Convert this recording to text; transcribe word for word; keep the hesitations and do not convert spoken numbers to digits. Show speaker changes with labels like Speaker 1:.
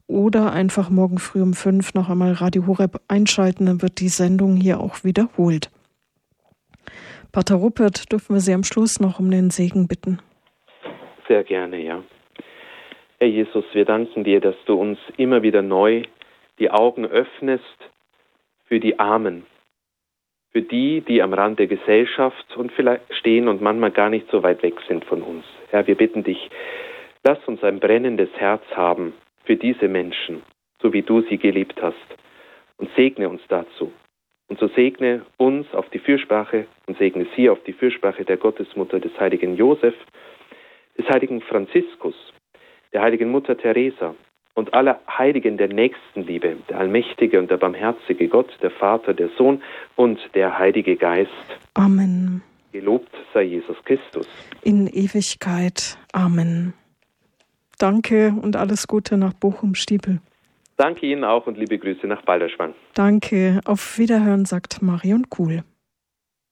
Speaker 1: oder einfach morgen früh um fünf noch einmal Radio Horeb einschalten, dann wird die Sendung hier auch wiederholt. Pater Ruppert, dürfen wir Sie am Schluss noch um den Segen bitten?
Speaker 2: Sehr gerne, ja. Herr Jesus, wir danken dir, dass du uns immer wieder neu die Augen öffnest für die Armen, für die, die am Rand der Gesellschaft und vielleicht stehen und manchmal gar nicht so weit weg sind von uns. Herr, wir bitten dich, lass uns ein brennendes Herz haben für diese Menschen, so wie du sie geliebt hast, und segne uns dazu. Und so segne uns auf die Fürsprache und segne sie auf die Fürsprache der Gottesmutter des heiligen Josef, des heiligen Franziskus, der heiligen Mutter Teresa und aller Heiligen der Nächstenliebe, der allmächtige und der barmherzige Gott, der Vater, der Sohn und der Heilige Geist.
Speaker 1: Amen.
Speaker 2: Gelobt sei Jesus Christus.
Speaker 1: In Ewigkeit. Amen. Danke und alles Gute nach Bochum-Stiepel.
Speaker 2: Danke Ihnen auch und liebe Grüße nach Balderschwang.
Speaker 1: Danke. Auf Wiederhören, sagt Marion Kuhl.